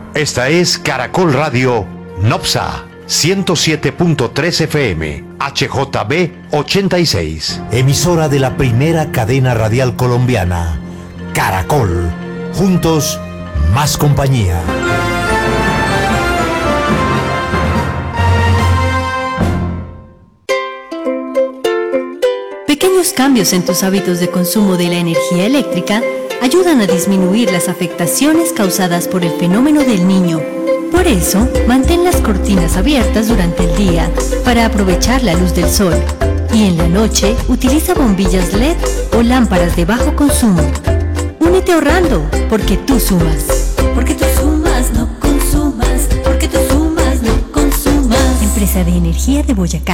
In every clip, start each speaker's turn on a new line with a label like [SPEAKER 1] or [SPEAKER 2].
[SPEAKER 1] Esta es Caracol Radio Nopsa 107.3 FM, HJB 86. Emisora de la primera cadena radial colombiana, Caracol. Juntos, más compañía.
[SPEAKER 2] Pequeños cambios en tus hábitos de consumo de la energía eléctrica ayudan a disminuir las afectaciones causadas por el fenómeno del Niño. Por eso, mantén las cortinas abiertas durante el día para aprovechar la luz del sol. Y en la noche, utiliza bombillas LED o lámparas de bajo consumo. Únete ahorrando, porque tú sumas.
[SPEAKER 3] Porque tú sumas, no consumas. Porque tú sumas, no consumas.
[SPEAKER 2] Empresa de Energía de Boyacá.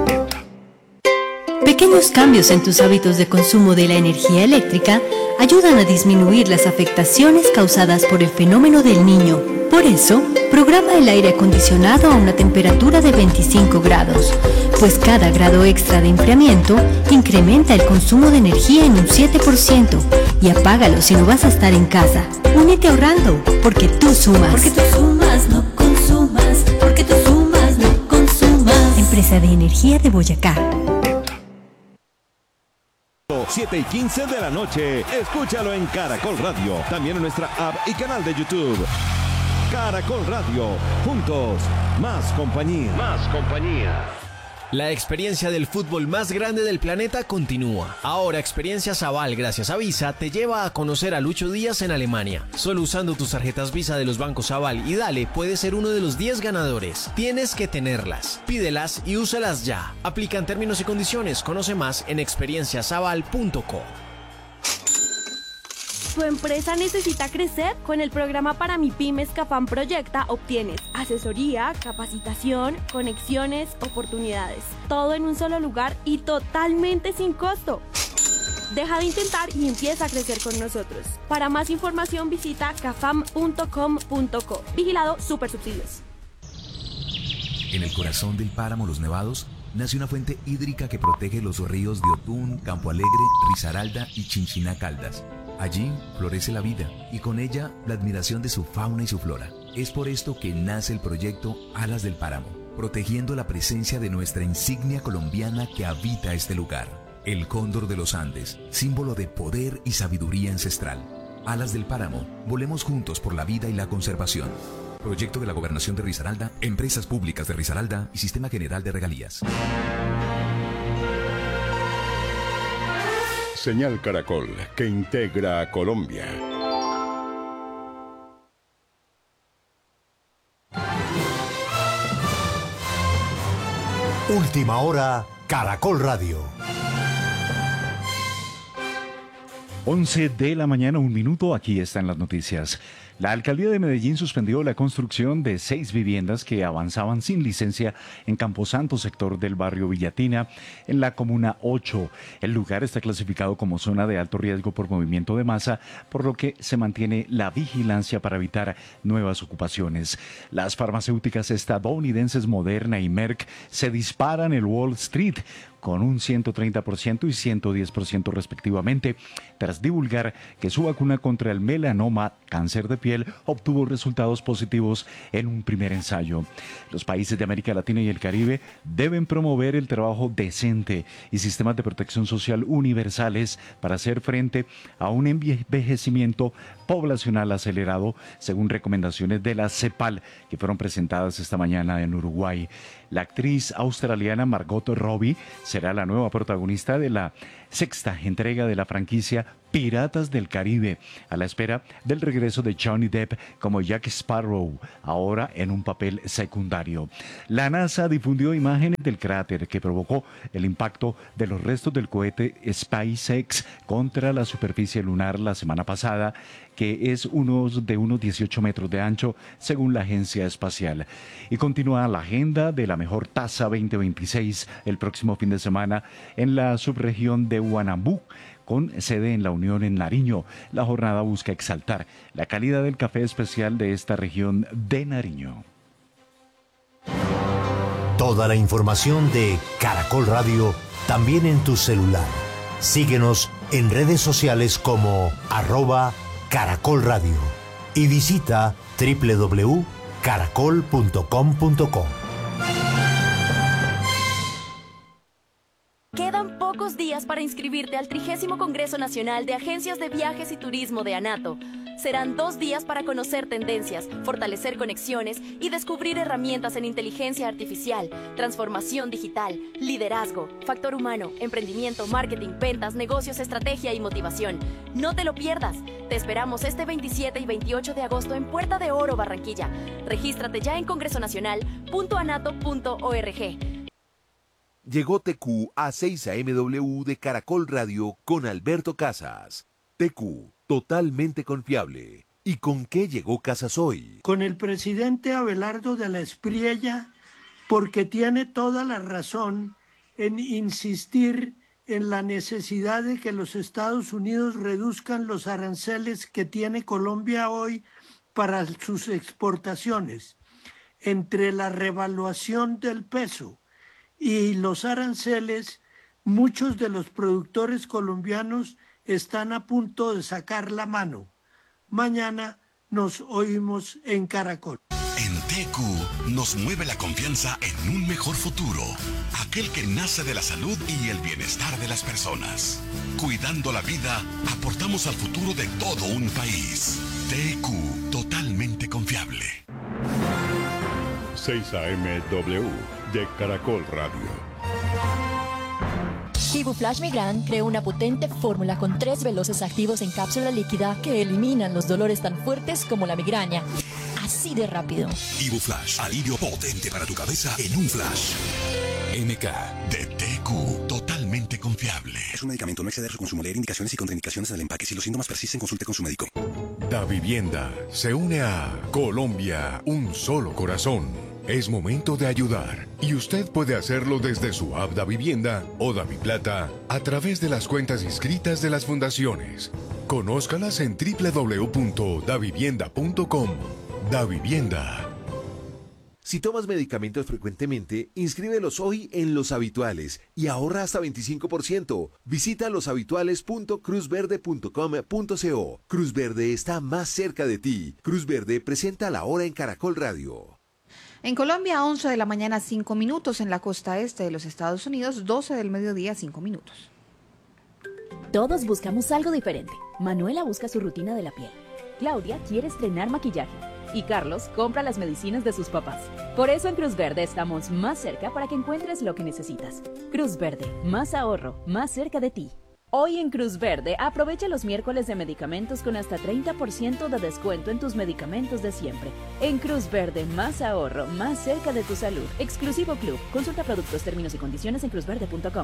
[SPEAKER 2] Pequeños cambios en tus hábitos de consumo de la energía eléctrica ayudan a disminuir las afectaciones causadas por el fenómeno del Niño. Por eso, programa el aire acondicionado a una temperatura de 25 grados, pues cada grado extra de enfriamiento incrementa el consumo de energía en un 7%, y apágalo si no vas a estar en casa. Únete ahorrando, porque tú sumas.
[SPEAKER 3] Porque tú sumas, no consumas. Porque tú sumas, no consumas.
[SPEAKER 2] Empresa de Energía de Boyacá.
[SPEAKER 4] 7:15 de la noche. Escúchalo en Caracol Radio. También en nuestra app y canal de YouTube. Caracol Radio. Juntos, más compañía. Más compañía.
[SPEAKER 5] La experiencia del fútbol más grande del planeta continúa. Ahora Experiencia Aval, gracias a Visa, te lleva a conocer a Lucho Díaz en Alemania. Solo usando tus tarjetas Visa de los bancos Aval y Dale puedes ser uno de los 10 ganadores. Tienes que tenerlas. Pídelas y úsalas ya. Aplican términos y condiciones. Conoce más en experienciasaval.co.
[SPEAKER 6] ¿Tu empresa necesita crecer? Con el programa para MIPYMES CAFAM Proyecta obtienes asesoría, capacitación, conexiones, oportunidades. Todo en un solo lugar y totalmente sin costo. Deja de intentar y empieza a crecer con nosotros. Para más información visita cafam.com.co. Vigilado Supersubsidios.
[SPEAKER 7] En el corazón del páramo Los Nevados nace una fuente hídrica que protege los ríos de Otún, Campo Alegre, Risaralda y Chinchiná Caldas. Allí florece la vida y con ella la admiración de su fauna y su flora. Es por esto que nace el proyecto Alas del Páramo, protegiendo la presencia de nuestra insignia colombiana que habita este lugar. El cóndor de los Andes, símbolo de poder y sabiduría ancestral. Alas del Páramo, volemos juntos por la vida y la conservación. Proyecto de la Gobernación de Risaralda, Empresas Públicas de Risaralda y Sistema General de Regalías.
[SPEAKER 8] Señal Caracol, que integra a Colombia.
[SPEAKER 1] Última hora, Caracol Radio.
[SPEAKER 9] 11 de la mañana, 1 minuto, aquí están las noticias. La alcaldía de Medellín suspendió la construcción de 6 viviendas que avanzaban sin licencia en Camposanto, sector del barrio Villatina, en la comuna 8. El lugar está clasificado como zona de alto riesgo por movimiento de masa, por lo que se mantiene la vigilancia para evitar nuevas ocupaciones. Las farmacéuticas estadounidenses Moderna y Merck se disparan en Wall Street con un 130% y 110% respectivamente, tras divulgar que su vacuna contra el melanoma, cáncer de piel, obtuvo resultados positivos en un primer ensayo. Los países de América Latina y el Caribe deben promover el trabajo decente y sistemas de protección social universales para hacer frente a un envejecimiento poblacional acelerado, según recomendaciones de la CEPAL, que fueron presentadas esta mañana en Uruguay. La actriz australiana Margot Robbie será la nueva protagonista de la 6ª entrega de la franquicia Piratas del Caribe, a la espera del regreso de Johnny Depp como Jack Sparrow, ahora en un papel secundario. La NASA difundió imágenes del cráter que provocó el impacto de los restos del cohete SpaceX contra la superficie lunar la semana pasada, que es de unos 18 metros de ancho, según la agencia espacial. Y continúa la agenda de la mejor taza 2026 el próximo fin de semana en la subregión de Huanambú, con sede en La Unión en Nariño. La jornada busca exaltar la calidad del café especial de esta región de Nariño.
[SPEAKER 1] Toda la información de Caracol Radio también en tu celular. Síguenos en redes sociales como @Caracol Radio y visita www.caracol.com.co.
[SPEAKER 10] Quedan pocos días para inscribirte al 30º Congreso Nacional de Agencias de Viajes y Turismo de ANATO. Serán 2 días para conocer tendencias, fortalecer conexiones y descubrir herramientas en inteligencia artificial, transformación digital, liderazgo, factor humano, emprendimiento, marketing, ventas, negocios, estrategia y motivación. No te lo pierdas. Te esperamos este 27 y 28 de agosto en Puerta de Oro, Barranquilla. Regístrate ya en congresonacional.anato.org.
[SPEAKER 11] Llegó TQ a 6 AMW de Caracol Radio con Alberto Casas. TQ, totalmente confiable. ¿Y con qué llegó Casas hoy?
[SPEAKER 12] Con el presidente Abelardo de la Espriella, porque tiene toda la razón en insistir en la necesidad de que los Estados Unidos reduzcan los aranceles que tiene Colombia hoy para sus exportaciones. Entre la revaluación del peso y los aranceles, muchos de los productores colombianos están a punto de sacar la mano. Mañana nos oímos en Caracol.
[SPEAKER 13] En TQ nos mueve la confianza en un mejor futuro, aquel que nace de la salud y el bienestar de las personas. Cuidando la vida, aportamos al futuro de todo un país. TQ, totalmente confiable.
[SPEAKER 8] 6 AMW de Caracol Radio.
[SPEAKER 14] Ibuflash Migran creó una potente fórmula con 3 veloces activos en cápsula líquida que eliminan los dolores tan fuertes como la migraña. Así de rápido.
[SPEAKER 13] Ibuflash, alivio potente para tu cabeza en un flash. MK de TQ, totalmente confiable.
[SPEAKER 15] Es un medicamento, no exceder su consumo. Leer indicaciones y contraindicaciones del empaque. Si los síntomas persisten, consulte con su médico.
[SPEAKER 16] Davivienda se une a Colombia, un solo corazón. Es momento de ayudar y usted puede hacerlo desde su app Davivienda o Daviplata a través de las cuentas inscritas de las fundaciones. Conózcalas en www.davivienda.com. Davivienda.
[SPEAKER 11] Si tomas medicamentos frecuentemente, inscríbelos hoy en Los Habituales y ahorra hasta 25%. Visita loshabituales.cruzverde.com.co. Cruz Verde está más cerca de ti. Cruz Verde presenta la hora en Caracol Radio.
[SPEAKER 2] En Colombia, 11 de la mañana, 5 minutos. En la costa este de los Estados Unidos, 12 del mediodía, 5 minutos.
[SPEAKER 17] Todos buscamos algo diferente. Manuela busca su rutina de la piel. Claudia quiere estrenar maquillaje. Y Carlos compra las medicinas de sus papás. Por eso en Cruz Verde estamos más cerca para que encuentres lo que necesitas. Cruz Verde, más ahorro, más cerca de ti. Hoy en Cruz Verde, aprovecha los miércoles de medicamentos con hasta 30% de descuento en tus medicamentos de siempre. En Cruz Verde, más ahorro, más cerca de tu salud. Exclusivo Club. Consulta productos, términos y condiciones en cruzverde.com.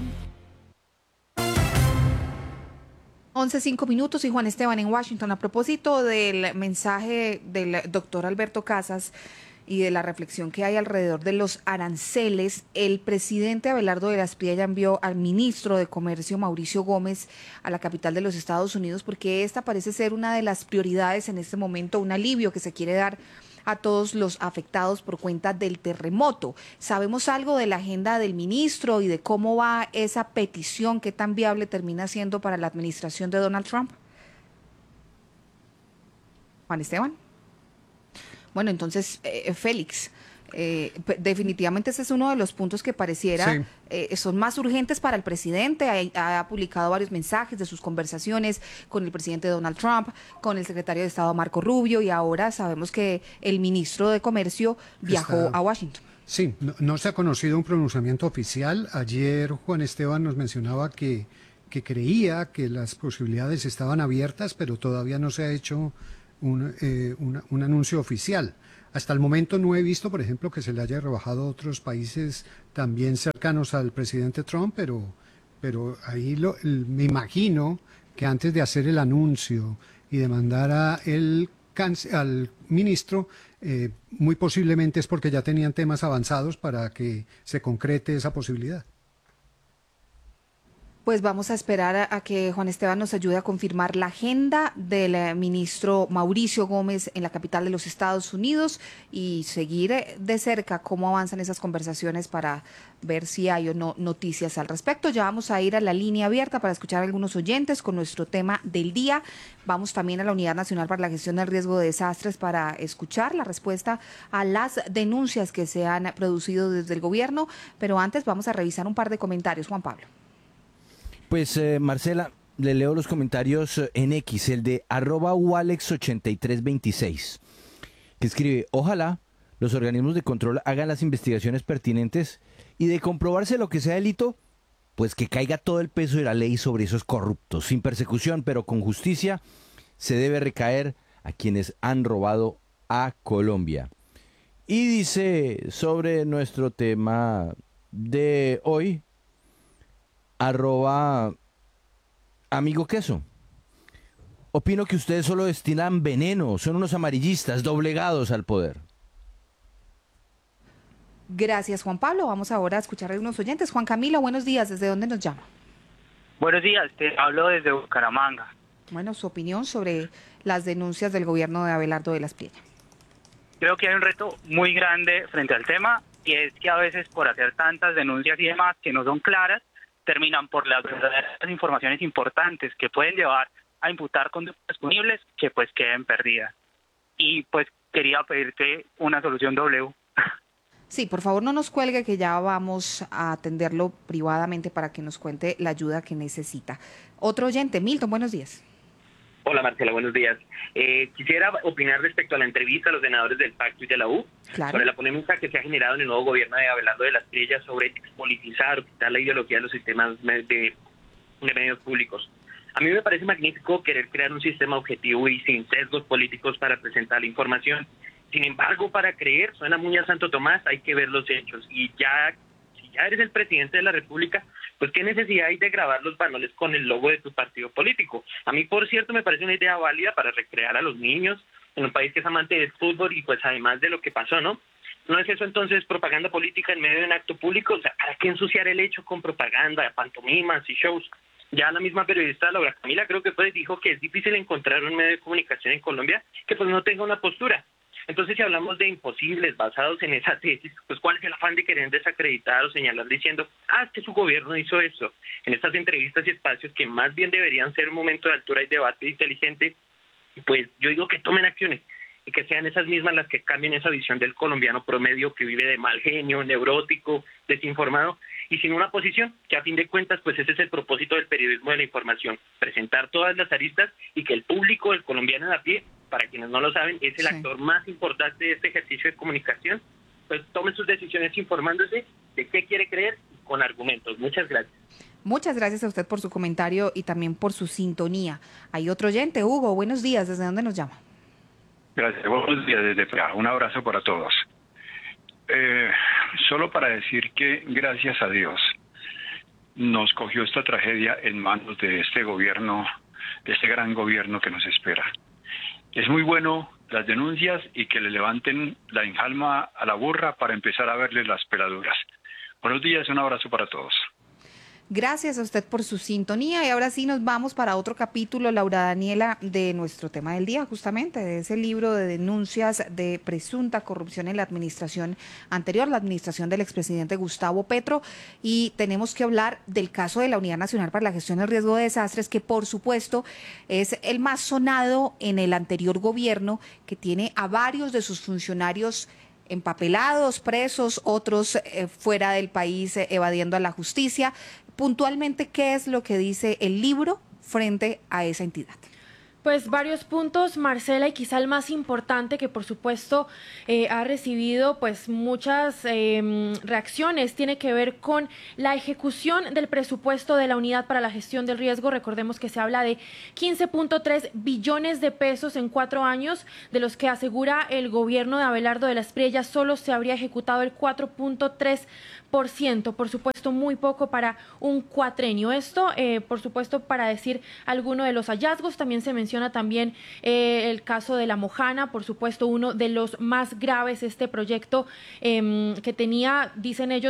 [SPEAKER 2] 11:05 minutos y Juan Esteban en Washington. A propósito del mensaje del doctor Alberto Casas y de la reflexión que hay alrededor de los aranceles, el presidente Abelardo de la Espriella envió al ministro de Comercio, Mauricio Gómez, a la capital de los Estados Unidos, porque esta parece ser una de las prioridades en este momento, un alivio que se quiere dar a todos los afectados por cuenta del terremoto. ¿Sabemos algo de la agenda del ministro y de cómo va esa petición? ¿Qué tan viable termina siendo para la administración de Donald Trump? Juan Esteban. Bueno, entonces, Félix, definitivamente ese es uno de los puntos que pareciera son más urgentes para el presidente. Ha publicado varios mensajes de sus conversaciones con el presidente Donald Trump, con el secretario de Estado Marco Rubio, y ahora sabemos que el ministro de Comercio viajó a Washington.
[SPEAKER 18] Sí, no se ha conocido un pronunciamiento oficial. Ayer Juan Esteban nos mencionaba que creía que las posibilidades estaban abiertas, pero todavía no se ha hecho un anuncio oficial. Hasta el momento no he visto, por ejemplo, que se le haya rebajado a otros países también cercanos al presidente Trump, pero ahí me imagino que antes de hacer el anuncio y de mandar al ministro, muy posiblemente es porque ya tenían temas avanzados para que se concrete esa posibilidad.
[SPEAKER 19] Pues vamos a esperar a que Juan Esteban nos ayude a confirmar la agenda del ministro Mauricio Gómez en la capital de los Estados Unidos y seguir de cerca cómo avanzan esas conversaciones para ver si hay o no noticias al respecto. Ya vamos a ir a la línea abierta para escuchar a algunos oyentes con nuestro tema del día. Vamos también a la Unidad Nacional para la Gestión del Riesgo de Desastres para escuchar la respuesta a las denuncias que se han producido desde el gobierno, pero antes vamos a revisar un par de comentarios. Juan Pablo.
[SPEAKER 20] Pues Marcela, le leo los comentarios en X, el de @walex8326, que escribe: ojalá los organismos de control hagan las investigaciones pertinentes y de comprobarse lo que sea delito, pues que caiga todo el peso de la ley sobre esos corruptos, sin persecución, pero con justicia. Se debe recaer a quienes han robado a Colombia. Y dice sobre nuestro tema de hoy, @amigo queso. Opino que ustedes solo destilan veneno, son unos amarillistas doblegados al poder.
[SPEAKER 19] Gracias, Juan Pablo. Vamos ahora a escuchar a algunos oyentes. Juan Camilo, buenos días. ¿Desde dónde nos llama?
[SPEAKER 21] Buenos días, te hablo desde Bucaramanga.
[SPEAKER 19] Bueno, su opinión sobre las denuncias del gobierno de Abelardo de la Espriella.
[SPEAKER 21] Creo que hay un reto muy grande frente al tema, y es que a veces por hacer tantas denuncias y demás que no son claras, terminan por las verdaderas informaciones importantes que pueden llevar a imputar conductas punibles que pues queden perdidas. Y pues quería pedirte una solución W.
[SPEAKER 19] Sí, por favor no nos cuelgue, que ya vamos a atenderlo privadamente para que nos cuente la ayuda que necesita. Otro oyente, Milton, buenos días.
[SPEAKER 22] Hola Marcela, buenos días. Quisiera opinar respecto a la entrevista a los senadores del Pacto y de la U, sobre la polémica que se ha generado en el nuevo gobierno de Abelardo de la Espriella sobre despolitizar o quitar la ideología de los sistemas de medios públicos. A mí me parece magnífico querer crear un sistema objetivo y sin sesgos políticos para presentar la información. Sin embargo, para creer, suena muy a Santo Tomás, hay que ver los hechos. Y ya, si ya eres el presidente de la República, pues qué necesidad hay de grabar los panoles con el logo de tu partido político. A mí, por cierto, me parece una idea válida para recrear a los niños en un país que es amante del fútbol y pues además de lo que pasó, ¿no? ¿No es eso entonces propaganda política en medio de un acto público? O sea, ¿para qué ensuciar el hecho con propaganda, pantomimas y shows? Ya la misma periodista Laura Camila creo que pues dijo que es difícil encontrar un medio de comunicación en Colombia que pues no tenga una postura. Entonces, si hablamos de imposibles basados en esa tesis, pues ¿cuál es el afán de querer desacreditar o señalar diciendo, es que su gobierno hizo eso? En estas entrevistas y espacios que más bien deberían ser un momento de altura y debate inteligente, pues yo digo que tomen acciones y que sean esas mismas las que cambien esa visión del colombiano promedio que vive de mal genio, neurótico, desinformado y sin una posición, que a fin de cuentas pues ese es el propósito del periodismo de la información, presentar todas las aristas y que el público, el colombiano de a pie, para quienes no lo saben, es el actor más importante de este ejercicio de comunicación, pues tome sus decisiones informándose de qué quiere creer con argumentos. Muchas gracias.
[SPEAKER 19] Muchas gracias a usted por su comentario y también por su sintonía. Hay otro oyente, Hugo, buenos días, ¿desde dónde nos llama?
[SPEAKER 23] Gracias, buenos días desde PA. Un abrazo para todos. Solo para decir que gracias a Dios nos cogió esta tragedia en manos de este gobierno, de este gran gobierno que nos espera. Es muy bueno las denuncias y que le levanten la enjalma a la burra para empezar a verle las peladuras. Buenos días, un abrazo para todos.
[SPEAKER 19] Gracias a usted por su sintonía y ahora sí nos vamos para otro capítulo, Laura Daniela, de nuestro tema del día, justamente de ese libro de denuncias de presunta corrupción en la administración anterior, la administración del expresidente Gustavo Petro, y tenemos que hablar del caso de la Unidad Nacional para la Gestión del Riesgo de Desastres, que por supuesto es el más sonado en el anterior gobierno, que tiene a varios de sus funcionarios empapelados, presos, otros fuera del país evadiendo a la justicia. Puntualmente, ¿qué es lo que dice el libro frente a esa entidad?
[SPEAKER 6] Pues varios puntos, Marcela, y quizá el más importante que por supuesto ha recibido pues muchas reacciones, tiene que ver con la ejecución del presupuesto de la Unidad para la Gestión del Riesgo. Recordemos que se habla de 15.3 billones de pesos en 4 años, de los que asegura el gobierno de Abelardo de la Espriella solo se habría ejecutado el 4.3%. Por supuesto, muy poco para un cuatrenio. Esto, por supuesto, para decir alguno de los hallazgos. También se menciona también el caso de La Mojana, por supuesto, uno de los más graves, este proyecto que tenía, dicen ellos,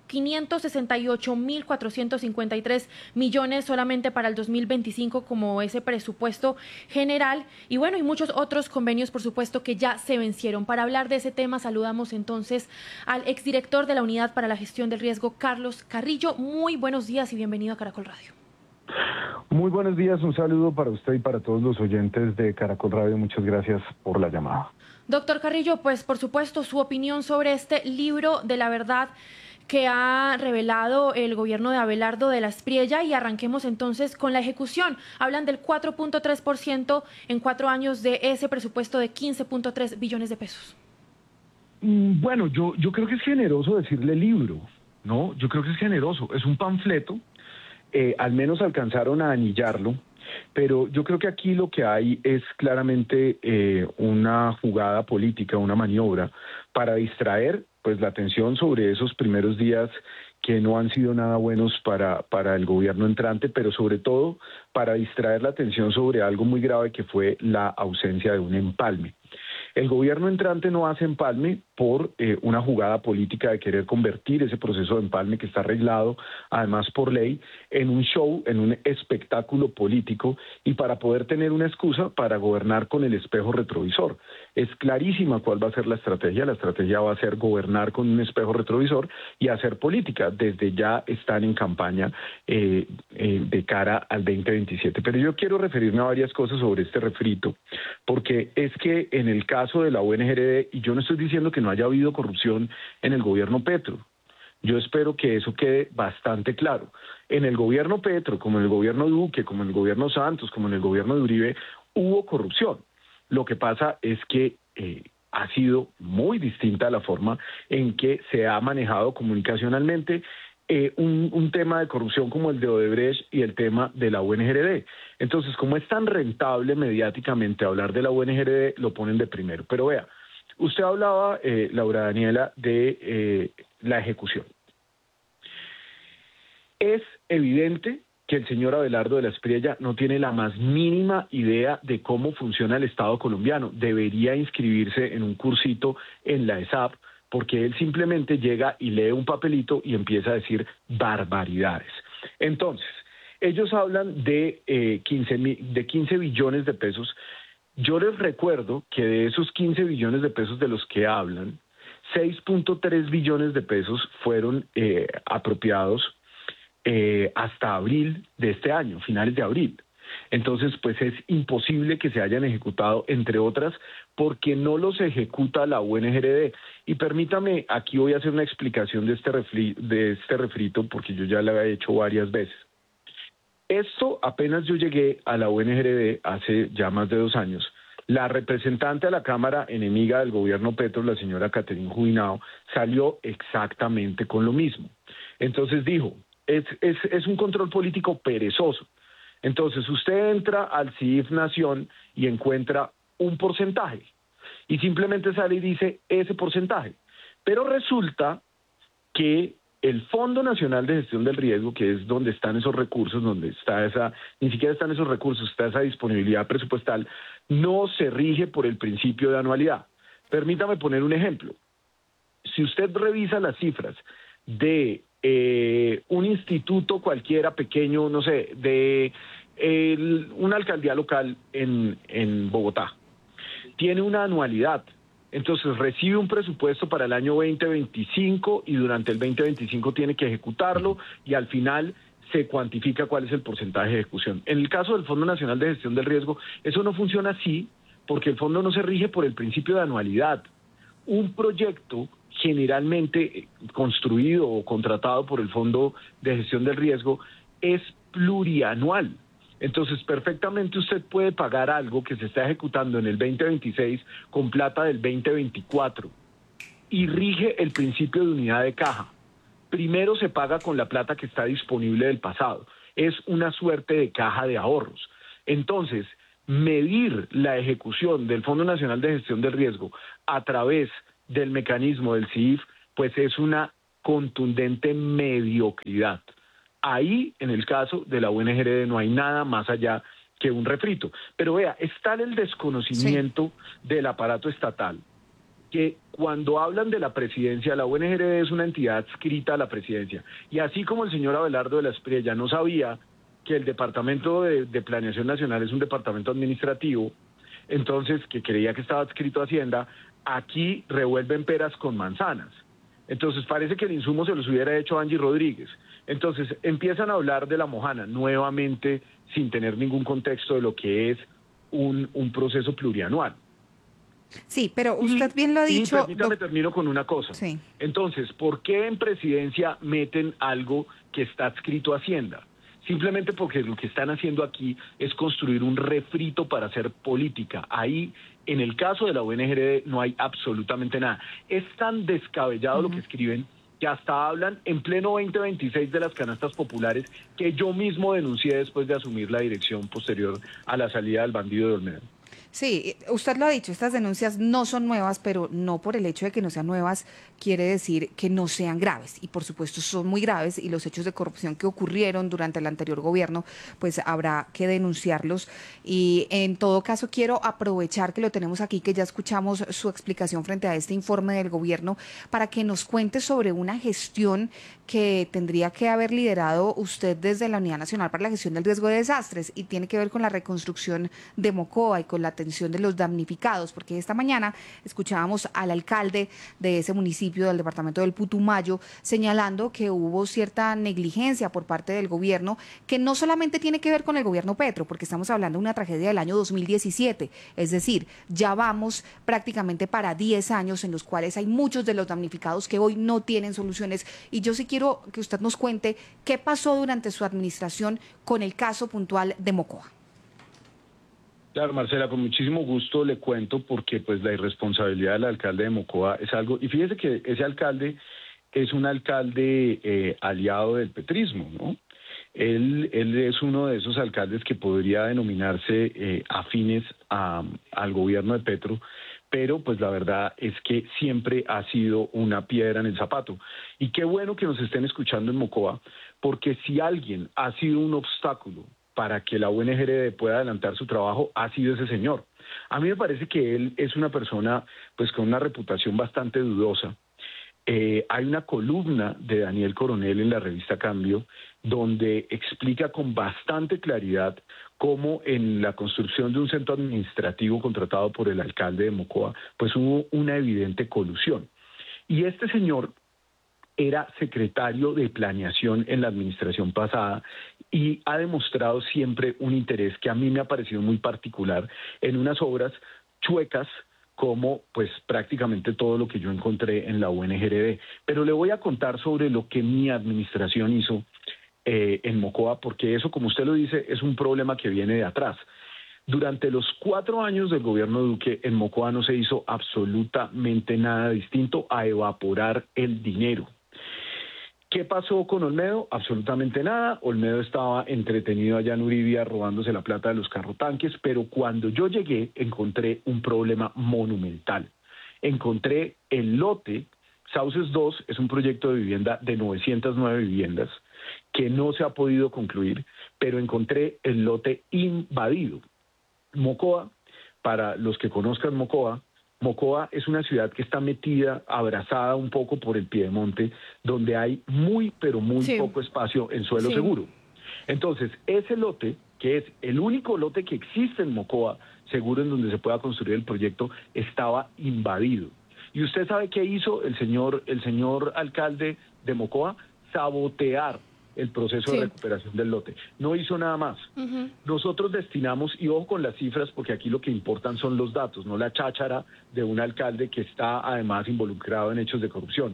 [SPEAKER 3] 568.453 millones solamente para el 2025 como ese presupuesto general. Y bueno, y muchos otros convenios, por supuesto, que ya se vencieron. Para hablar de ese tema, saludamos entonces al exdirector de la Unidad para la Gestión del Riesgo, Carlos Carrillo. Muy buenos días y bienvenido a Caracol Radio.
[SPEAKER 4] Muy buenos días, un saludo para usted y para todos los oyentes de Caracol Radio. Muchas gracias por la llamada.
[SPEAKER 3] Doctor Carrillo, pues por supuesto su opinión sobre este libro de la verdad que ha revelado el gobierno de Abelardo de la Espriella, y arranquemos entonces con la ejecución. Hablan del 4.3% en 4 años de ese presupuesto de 15.3 billones de pesos.
[SPEAKER 4] Bueno, yo creo que es generoso decirle libro, ¿no? Yo creo que es generoso, es un panfleto, al menos alcanzaron a anillarlo. Pero yo creo que aquí lo que hay es claramente una jugada política, una maniobra para distraer pues la atención sobre esos primeros días que no han sido nada buenos para el gobierno entrante, pero sobre todo para distraer la atención sobre algo muy grave que fue la ausencia de un empalme. El gobierno entrante no hace empalme por una jugada política de querer convertir ese proceso de empalme, que está arreglado además por ley, en un show, en un espectáculo político, y para poder tener una excusa para gobernar con el espejo retrovisor. Es clarísima cuál va a ser la estrategia va a ser gobernar con un espejo retrovisor y hacer política. Desde ya están en campaña de cara al 2027. Pero yo quiero referirme a varias cosas sobre este refrito, porque es que en el caso de la UNGRD, y yo no estoy diciendo que no haya habido corrupción en el gobierno Petro, yo espero que eso quede bastante claro. En el gobierno Petro, como en el gobierno Duque, como en el gobierno Santos, como en el gobierno de Uribe, hubo corrupción. Lo que pasa es que ha sido muy distinta la forma en que se ha manejado comunicacionalmente un tema de corrupción como el de Odebrecht y el tema de la UNGRD. Entonces, como es tan rentable mediáticamente hablar de la UNGRD, lo ponen de primero. Pero vea, usted hablaba, Laura Daniela, de la ejecución. Es evidente que el señor Abelardo de la Espriella no tiene la más mínima idea de cómo funciona el Estado colombiano. Debería inscribirse en un cursito en la ESAP, porque él simplemente llega y lee un papelito y empieza a decir barbaridades. Entonces, ellos hablan de 15 billones de pesos. Yo les recuerdo que de esos 15 billones de pesos de los que hablan, 6.3 billones de pesos fueron apropiados hasta abril de este año, finales de abril. Entonces, pues es imposible que se hayan ejecutado, entre otras, porque no los ejecuta la UNGRD. Y permítame, aquí voy a hacer una explicación de este refrito, porque yo ya la he hecho varias veces. Esto, apenas yo llegué a la UNGRD hace ya más de 2 años, la representante a la Cámara enemiga del gobierno Petro, la señora Caterine Jubinao, salió exactamente con lo mismo. Entonces dijo, es un control político perezoso. Entonces usted entra al CIF Nación y encuentra un porcentaje y simplemente sale y dice ese porcentaje. Pero resulta que el Fondo Nacional de Gestión del Riesgo, que es donde están esos recursos, donde está ni siquiera están esos recursos, está esa disponibilidad presupuestal, no se rige por el principio de anualidad. Permítame poner un ejemplo. Si usted revisa las cifras de un instituto cualquiera pequeño, no sé, de una alcaldía local en Bogotá, tiene una anualidad. Entonces recibe un presupuesto para el año 2025 y durante el 2025 tiene que ejecutarlo y al final se cuantifica cuál es el porcentaje de ejecución. En el caso del Fondo Nacional de Gestión del Riesgo, eso no funciona así porque el fondo no se rige por el principio de anualidad. Un proyecto generalmente construido o contratado por el Fondo de Gestión del Riesgo es plurianual. Entonces, perfectamente usted puede pagar algo que se está ejecutando en el 2026 con plata del 2024 y rige el principio de unidad de caja. Primero se paga con la plata que está disponible del pasado. Es una suerte de caja de ahorros. Entonces, medir la ejecución del Fondo Nacional de Gestión del Riesgo a través del mecanismo del CIF, pues es una contundente mediocridad. Ahí, en el caso de la UNGRD, no hay nada más allá que un refrito. Pero vea, es tal el desconocimiento del aparato estatal que cuando hablan de la presidencia, la UNGRD es una entidad adscrita a la presidencia. Y así como el señor Abelardo de la Espriella no sabía que el Departamento de Planeación Nacional es un departamento administrativo, entonces que creía que estaba adscrito a Hacienda, aquí revuelven peras con manzanas. Entonces parece que el insumo se los hubiera hecho Angie Rodríguez. Entonces empiezan a hablar de la Mojana nuevamente sin tener ningún contexto de lo que es un proceso plurianual.
[SPEAKER 19] Sí, pero usted bien lo ha dicho.
[SPEAKER 4] Permítame, termino con una cosa.
[SPEAKER 19] Sí.
[SPEAKER 4] Entonces, ¿por qué en presidencia meten algo que está adscrito a Hacienda? Simplemente porque lo que están haciendo aquí es construir un refrito para hacer política. Ahí, en el caso de la UNGRD, no hay absolutamente nada. Es tan descabellado lo que escriben que hasta hablan en pleno 2026 de las canastas populares que yo mismo denuncié después de asumir la dirección posterior a la salida del bandido de Olmedo.
[SPEAKER 19] Sí, usted lo ha dicho, estas denuncias no son nuevas, pero no por el hecho de que no sean nuevas quiere decir que no sean graves. Y por supuesto son muy graves y los hechos de corrupción que ocurrieron durante el anterior gobierno, pues habrá que denunciarlos. Y en todo caso quiero aprovechar que lo tenemos aquí, que ya escuchamos su explicación frente a este informe del gobierno, para que nos cuente sobre una gestión que tendría que haber liderado usted desde la Unidad Nacional para la Gestión del Riesgo de Desastres y tiene que ver con la reconstrucción de Mocoa y con la atención de los damnificados, porque esta mañana escuchábamos al alcalde de ese municipio del departamento del Putumayo señalando que hubo cierta negligencia por parte del gobierno que no solamente tiene que ver con el gobierno Petro, porque estamos hablando de una tragedia del año 2017, es decir, ya vamos prácticamente para 10 años en los cuales hay muchos de los damnificados que hoy no tienen soluciones y yo sí quiero que usted nos cuente qué pasó durante su administración con el caso puntual de Mocoa.
[SPEAKER 4] Claro, Marcela, con muchísimo gusto le cuento porque pues la irresponsabilidad del alcalde de Mocoa es algo, y fíjese que ese alcalde es un alcalde aliado del petrismo, ¿no? Él es uno de esos alcaldes que podría denominarse afines al gobierno de Petro, pero pues la verdad es que siempre ha sido una piedra en el zapato. Y qué bueno que nos estén escuchando en Mocoa, porque si alguien ha sido un obstáculo para que la UNGRD pueda adelantar su trabajo, ha sido ese señor. A mí me parece que él es una persona pues con una reputación bastante dudosa. Hay una columna de Daniel Coronel en la revista Cambio donde explica con bastante claridad cómo en la construcción de un centro administrativo contratado por el alcalde de Mocoa, pues hubo una evidente colusión. Y este señor era secretario de planeación en la administración pasada y ha demostrado siempre un interés que a mí me ha parecido muy particular en unas obras chuecas como pues prácticamente todo lo que yo encontré en la UNGRD. Pero le voy a contar sobre lo que mi administración hizo en Mocoa, porque eso, como usted lo dice, es un problema que viene de atrás. Durante los 4 años del gobierno Duque, en Mocoa no se hizo absolutamente nada distinto a evaporar el dinero. ¿Qué pasó con Olmedo? Absolutamente nada. Olmedo estaba entretenido allá en Uribia robándose la plata de los carrotanques, pero cuando yo llegué encontré un problema monumental. Encontré el lote, Sauces 2 es un proyecto de vivienda de 909 viviendas que no se ha podido concluir, pero encontré el lote invadido. Mocoa, para los que conozcan Mocoa, Mocoa es una ciudad que está metida, abrazada un poco por el piedemonte, donde hay muy, pero muy poco espacio en suelo seguro. Entonces, ese lote, que es el único lote que existe en Mocoa, seguro en donde se pueda construir el proyecto, estaba invadido. ¿Y usted sabe qué hizo el señor alcalde de Mocoa? Sabotear el proceso de recuperación del lote. No hizo nada más. Nosotros destinamos, y ojo con las cifras, porque aquí lo que importan son los datos, no la cháchara de un alcalde que está además involucrado en hechos de corrupción.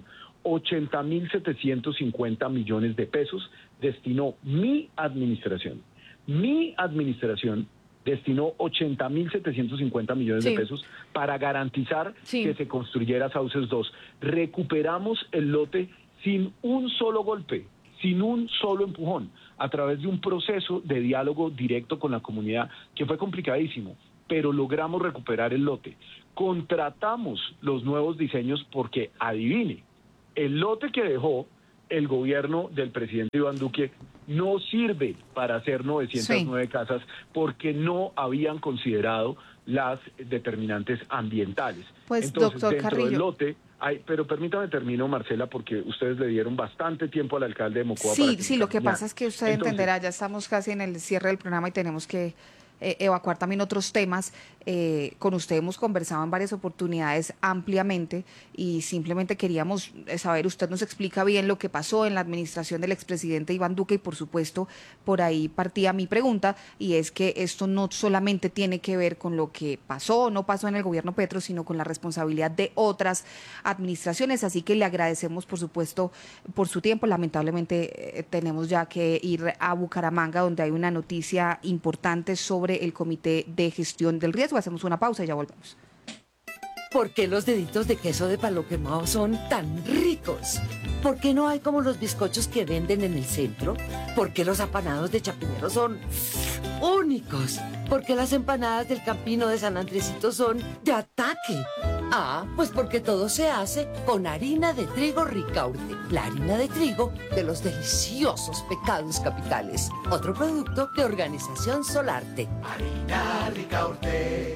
[SPEAKER 4] 80.750 millones de pesos destinó mi administración. Mi administración destinó 80.750 millones de pesos para garantizar que se construyera Sauces 2. Recuperamos el lote sin un solo golpe, sin un solo empujón, a través de un proceso de diálogo directo con la comunidad que fue complicadísimo, pero logramos recuperar el lote. Contratamos los nuevos diseños porque, adivine, el lote que dejó el gobierno del presidente Iván Duque no sirve para hacer 909 casas porque no habían considerado las determinantes ambientales.
[SPEAKER 19] Pues,
[SPEAKER 4] entonces,
[SPEAKER 19] doctor
[SPEAKER 4] dentro
[SPEAKER 19] Carrillo,
[SPEAKER 4] del lote pero permítame termino, Marcela, porque ustedes le dieron bastante tiempo al alcalde de Mocoa.
[SPEAKER 19] Sí, lo que pasa es que usted entenderá, ya estamos casi en el cierre del programa y tenemos que evacuar también otros temas. Con usted hemos conversado en varias oportunidades ampliamente y simplemente queríamos saber, usted nos explica bien lo que pasó en la administración del expresidente Iván Duque y por supuesto por ahí partía mi pregunta, y es que esto no solamente tiene que ver con lo que pasó o no pasó en el gobierno Petro, sino con la responsabilidad de otras administraciones, así que le agradecemos por supuesto por su tiempo. Lamentablemente tenemos ya que ir a Bucaramanga, donde hay una noticia importante sobre el Comité de Gestión del Riesgo. Hacemos una pausa y ya volvemos.
[SPEAKER 5] ¿Por qué los deditos de queso de palo quemado son tan ricos? ¿Por qué no hay como los bizcochos que venden en el centro? ¿Por qué los apanados de Chapinero son únicos? ¿Por qué las empanadas del Campino de San Andresito son de ataque? Ah, pues porque todo se hace con harina de trigo Ricaurte, la harina de trigo de los deliciosos Pecados Capitales. Otro producto de Organización Solarte.
[SPEAKER 7] Harina Ricaurte.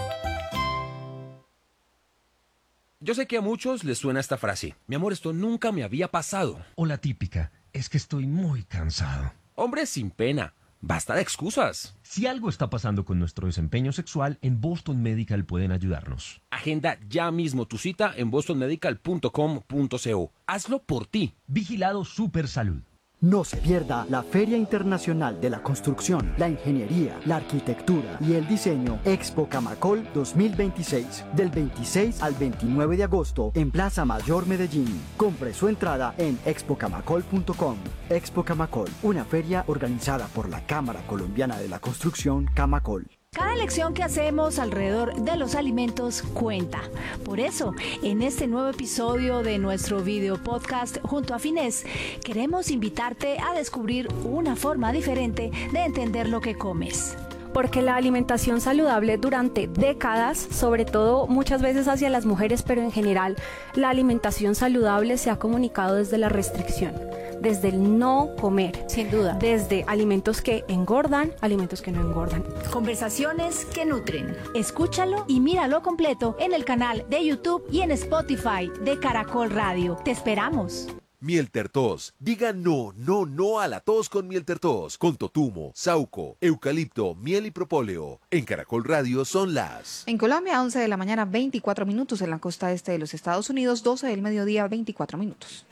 [SPEAKER 9] Yo sé que a muchos les suena esta frase. Mi amor, esto nunca me había pasado.
[SPEAKER 24] O la típica, es que estoy muy cansado.
[SPEAKER 9] Hombre, sin pena. Basta de excusas.
[SPEAKER 24] Si algo está pasando con nuestro desempeño sexual, en Boston Medical pueden ayudarnos.
[SPEAKER 9] Agenda ya mismo tu cita en bostonmedical.com.co. Hazlo por ti.
[SPEAKER 24] Vigilado Supersalud.
[SPEAKER 25] No se pierda la Feria Internacional de la Construcción, la Ingeniería, la Arquitectura y el Diseño Expo Camacol 2026, del 26 al 29 de agosto en Plaza Mayor Medellín. Compre su entrada en expocamacol.com. Expo Camacol, una feria organizada por la Cámara Colombiana de la Construcción Camacol.
[SPEAKER 2] Cada elección que hacemos alrededor de los alimentos cuenta. Por eso, en este nuevo episodio de nuestro video podcast junto a Finés, queremos invitarte a descubrir una forma diferente de entender lo que comes.
[SPEAKER 26] Porque la alimentación saludable durante décadas, sobre todo muchas veces hacia las mujeres, pero en general, la alimentación saludable se ha comunicado desde la restricción, desde el no comer.
[SPEAKER 2] Sin duda.
[SPEAKER 26] Desde alimentos que engordan, alimentos que no engordan.
[SPEAKER 2] Conversaciones que nutren. Escúchalo y míralo completo en el canal de YouTube y en Spotify de Caracol Radio. Te esperamos.
[SPEAKER 11] Miel Tertos. Diga no a la tos con Miel Tertos. Con totumo, sauco, eucalipto, miel y propóleo. En Caracol Radio son las...
[SPEAKER 19] En Colombia, 11 de la mañana, 24 minutos. En la costa este de los Estados Unidos, 12 del mediodía, 24 minutos.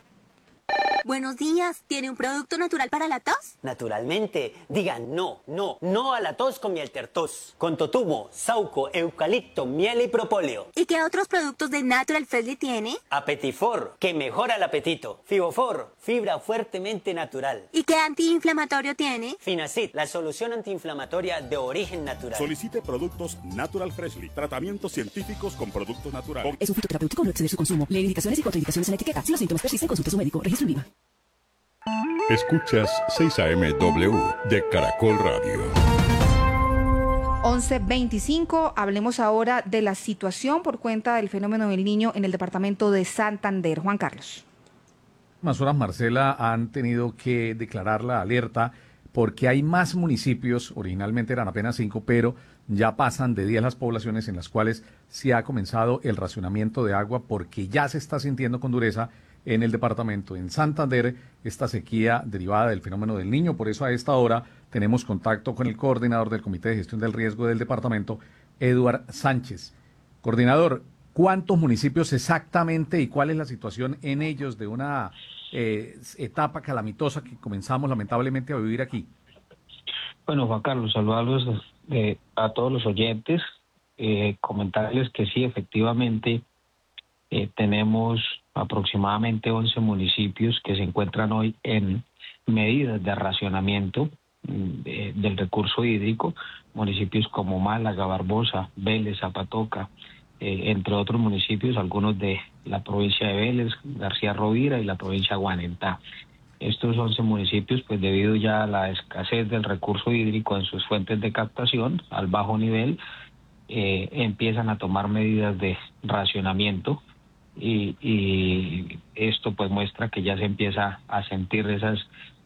[SPEAKER 27] Buenos días, ¿tiene un producto natural para la tos?
[SPEAKER 28] Naturalmente, digan no a la tos con Miel Tertos. Con totumo, sauco, eucalipto, miel y propóleo.
[SPEAKER 27] ¿Y qué otros productos de Natural Freshly tiene?
[SPEAKER 28] Apetifor, que mejora el apetito. Fibofor, fibra fuertemente natural.
[SPEAKER 27] ¿Y qué antiinflamatorio tiene?
[SPEAKER 28] Finacid, la solución antiinflamatoria de origen natural.
[SPEAKER 8] Solicite productos Natural Freshly, tratamientos científicos con productos naturales.
[SPEAKER 17] Es un fitoterapéutico, no exceder su consumo. Lee indicaciones y contraindicaciones en la etiqueta. Si los síntomas persisten, consulte a su médico. Registro INVIMA.
[SPEAKER 8] Escuchas 6am de Caracol Radio.
[SPEAKER 19] 11:25, hablemos ahora de la situación por cuenta del fenómeno del Niño en el departamento de Santander. Juan Carlos.
[SPEAKER 29] Más horas, Marcela, han tenido que declarar la alerta porque hay más municipios, originalmente eran apenas 5, pero ya pasan de 10 las poblaciones en las cuales se ha comenzado el racionamiento de agua porque ya se está sintiendo con dureza en el departamento. En Santander, esta sequía derivada del fenómeno del Niño. Por eso a esta hora tenemos contacto con el coordinador del Comité de Gestión del Riesgo del departamento, Eduard Sánchez. Coordinador, ¿cuántos municipios exactamente y cuál es la situación en ellos de una etapa calamitosa que comenzamos lamentablemente a vivir aquí?
[SPEAKER 30] Bueno, Juan Carlos, saludarlos a todos los oyentes, comentarles que sí, efectivamente, tenemos aproximadamente 11 municipios que se encuentran hoy en medidas de racionamiento del recurso hídrico, municipios como Málaga, Barbosa, Vélez, Zapatoca, entre otros municipios, algunos de la provincia de Vélez, García Rovira y la provincia de Guanentá. Estos 11 municipios, pues debido ya a la escasez del recurso hídrico en sus fuentes de captación, al bajo nivel, empiezan a tomar medidas de racionamiento. Y esto pues muestra que ya se empieza a sentir esas